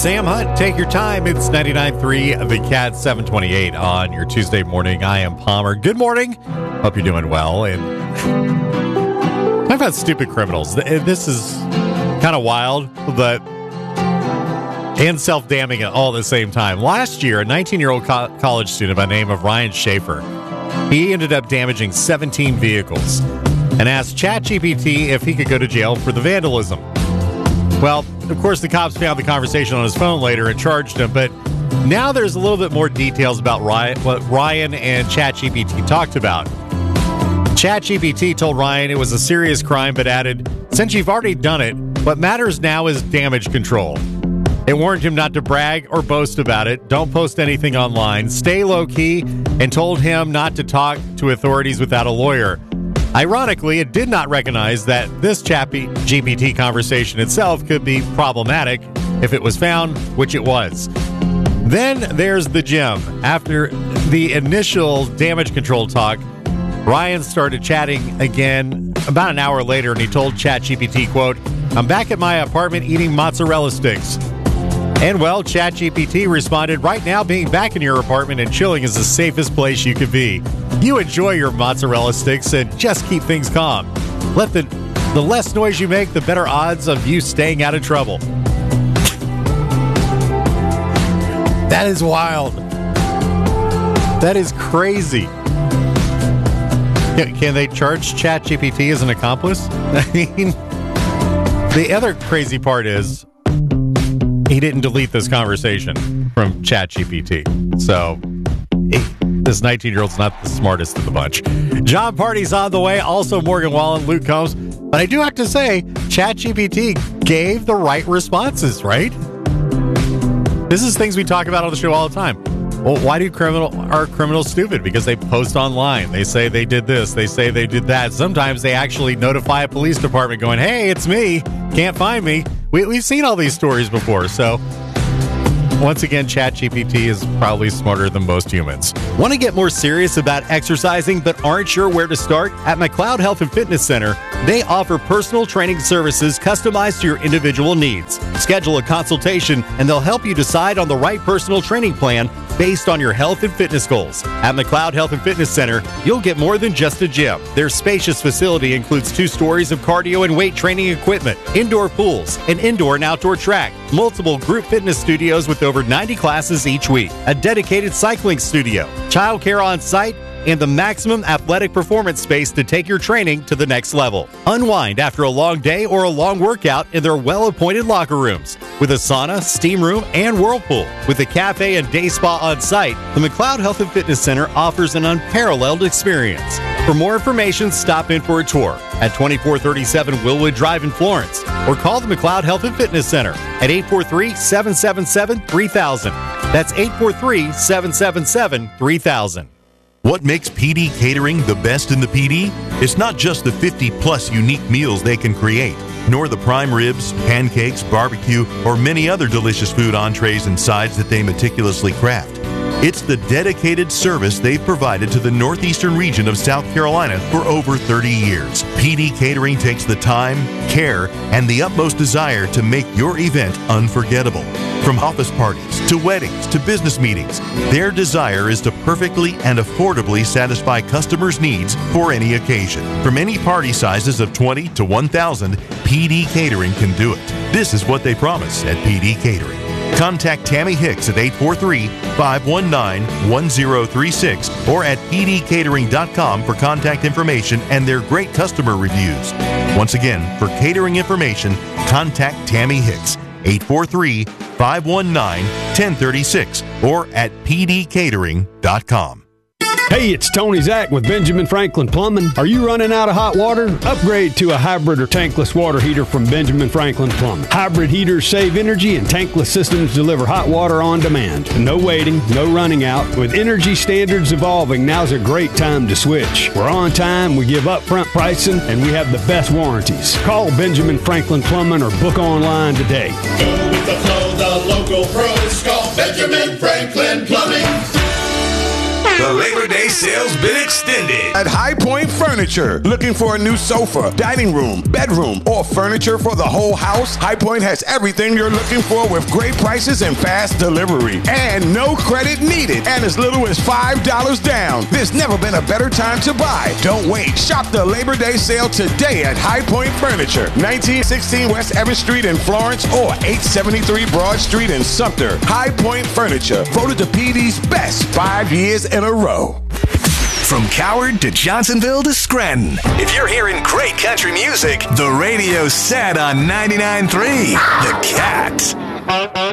Sam Hunt. Take your time. It's 99.3 The Cat, 728 on your Tuesday morning. I am Palmer. Good morning. Hope you're doing well. And talk about stupid criminals. This is kind of wild, but and self-damning at all at the same time. Last year, a 19-year-old college student by the name of Ryan Schaefer, he ended up damaging 17 vehicles and asked ChatGPT if he could go to jail for the vandalism. Well, of course, the cops found the conversation on his phone later and charged him, but now there's a little bit more details about what Ryan and ChatGPT talked about. ChatGPT told Ryan it was a serious crime, but added, since you've already done it, what matters now is damage control. It warned him not to brag or boast about it, don't post anything online, stay low-key, and told him not to talk to authorities without a lawyer. Ironically, it did not recognize that this ChatGPT conversation itself could be problematic if it was found, which it was. Then there's the gem. After the initial damage control talk, Ryan started chatting again about an hour later, and he told ChatGPT, quote, I'm back at my apartment eating mozzarella sticks. And well, ChatGPT responded, right now being back in your apartment and chilling is the safest place you could be. You enjoy your mozzarella sticks and just keep things calm. Let the less noise you make, the better odds of you staying out of trouble. That is wild. That is crazy. Can they charge ChatGPT as an accomplice? I mean, the other crazy part is he didn't delete this conversation from ChatGPT. So this 19-year-old's not the smartest of the bunch. Job party's on the way. Also, Morgan Wallen, Luke Combs. But I do have to say, ChatGPT gave the right responses, right? This is things we talk about on the show all the time. Well, why are criminals stupid? Because they post online. They say they did this. They say they did that. Sometimes they actually notify a police department going, hey, it's me. Can't find me. We've seen all these stories before. So once again, ChatGPT is probably smarter than most humans. Want to get more serious about exercising but aren't sure where to start? At McLeod Health and Fitness Center, they offer personal training services customized to your individual needs. Schedule a consultation and they'll help you decide on the right personal training plan based on your health and fitness goals. At McLeod Health and Fitness Center, you'll get more than just a gym. Their spacious facility includes 2 stories of cardio and weight training equipment, indoor pools, an indoor and outdoor track, multiple group fitness studios with over 90 classes each week, a dedicated cycling studio, childcare on site, and the maximum athletic performance space to take your training to the next level. Unwind after a long day or a long workout in their well-appointed locker rooms. With a sauna, steam room, and whirlpool. With a cafe and day spa on site, the McLeod Health and Fitness Center offers an unparalleled experience. For more information, stop in for a tour at 2437 Willwood Drive in Florence or call the McLeod Health and Fitness Center at 843-777-3000. That's 843-777-3000. What makes PD Catering the best in the PD? It's not just the 50-plus unique meals they can create, nor the prime ribs, pancakes, barbecue, or many other delicious food entrees and sides that they meticulously craft. It's the dedicated service they've provided to the northeastern region of South Carolina for over 30 years. PD Catering takes the time, care, and the utmost desire to make your event unforgettable. From office parties to weddings to business meetings, their desire is to perfectly and affordably satisfy customers' needs for any occasion. From any party sizes of 20 to 1,000, PD Catering can do it. This is what they promise at PD Catering. Contact Tammy Hicks at 843-519-1036 or at pdcatering.com for contact information and their great customer reviews. Once again, for catering information, contact Tammy Hicks, 843-519-1036 or at pdcatering.com. Hey, it's Tony Zach with Benjamin Franklin Plumbing. Are you running out of hot water? Upgrade to a hybrid or tankless water heater from Benjamin Franklin Plumbing. Hybrid heaters save energy and tankless systems deliver hot water on demand. No waiting, no running out. With energy standards evolving, now's a great time to switch. We're on time, we give upfront pricing, and we have the best warranties. Call Benjamin Franklin Plumbing or book online today. Go with the flow, the local pros. Call Benjamin Franklin Plumbing. The Labor Day sale's been extended. At High Point Furniture, looking for a new sofa, dining room, bedroom, or furniture for the whole house? High Point has everything you're looking for with great prices and fast delivery. And no credit needed, and as little as $5 down. There's never been a better time to buy. Don't wait. Shop the Labor Day sale today at High Point Furniture, 1916 West Evans Street in Florence or 873 Broad Street in Sumter. High Point Furniture, voted the PD's best 5 years in a row. From Coward to Johnsonville to Scranton. If you're hearing great country music, the radio's set on 99.3 The Cat.